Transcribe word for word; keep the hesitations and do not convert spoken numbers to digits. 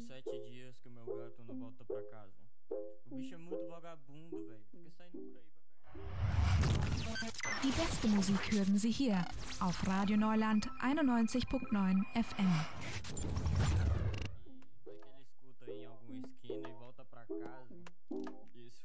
faz sete dias que o meu gato não volta pra casa. O bicho é muito vagabundo, velho. Fica saindo por aí pra pegar. Die beste Musik hören Sie hier auf Radio Neuland einundneunzig Komma neun F M.